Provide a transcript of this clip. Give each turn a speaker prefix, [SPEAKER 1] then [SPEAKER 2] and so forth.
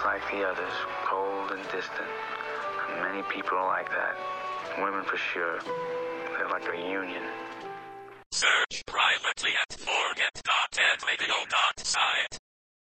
[SPEAKER 1] like the others, cold and distant. And many people are like that. Women for sure. They're like a union.
[SPEAKER 2] Search privately at forget.edradio.site.